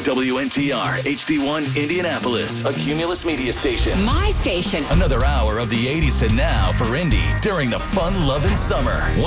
WNTR HD1 Indianapolis, a Cumulus media station. My station. Another hour of the 80s to now for Indy during the fun-loving summer.